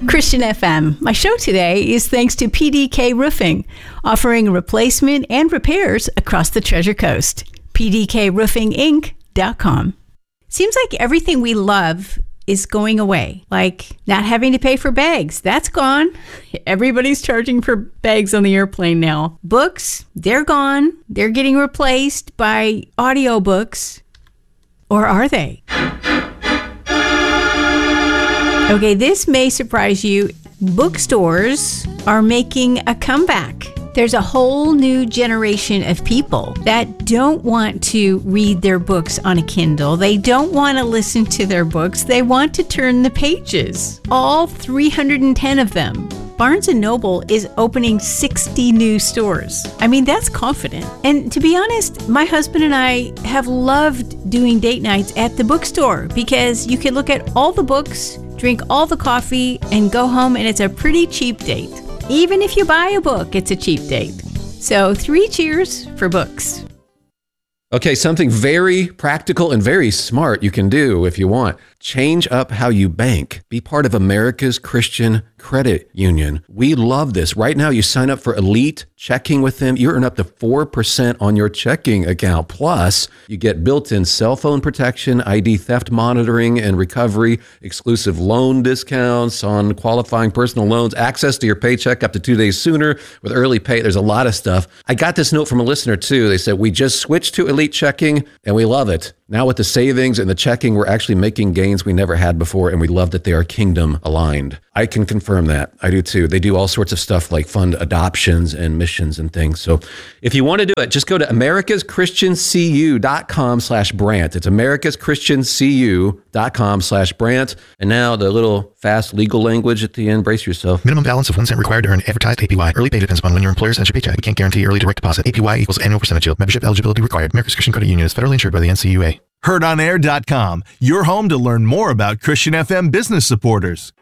Christian FM. My show today is thanks to PDK Roofing, offering replacement and repairs across the Treasure Coast. PDKRoofingInc.com. Seems like everything we love is going away, like not having to pay for bags. That's gone. Everybody's charging for bags on the airplane now. Books, they're gone. They're getting replaced by audiobooks. Or are they? Okay, this may surprise you. Bookstores are making a comeback. There's a whole new generation of people that don't want to read their books on a Kindle. They don't want to listen to their books. They want to turn the pages. All 310 of them. Barnes & Noble is opening 60 new stores. I mean, that's confident. And to be honest, my husband and I have loved doing date nights at the bookstore because you can look at all the books, drink all the coffee, and go home, and it's a pretty cheap date. Even if you buy a book, it's a cheap date. So 3 cheers for books. Okay, something very practical and very smart you can do if you want. Change up how you bank. Be part of America's Christian Credit Union. We love this. Right now, you sign up for Elite Checking with them. You earn up to 4% on your checking account. Plus, you get built-in cell phone protection, ID theft monitoring and recovery, exclusive loan discounts on qualifying personal loans, access to your paycheck up to 2 days sooner with early pay. There's a lot of stuff. I got this note from a listener, too. They said, we just switched to Elite Checking, and we love it. Now with the savings and the checking, we're actually making gains we never had before, and we love that they are kingdom aligned. I can confirm that. I do too. They do all sorts of stuff like fund adoptions and missions and things. So if you want to do it, just go to americaschristiancu.com/Brant. It's americaschristiancu.com/Brant. And now the little fast legal language at the end. Brace yourself. Minimum balance of 1 cent required to earn advertised APY. Early pay depends upon when your employer sends your paycheck. We can't guarantee early direct deposit. APY equals annual percentage yield. Membership eligibility required. America's Christian Credit Union is federally insured by the NCUA. HeardOnAir.com, your home to learn more about Christian FM business supporters.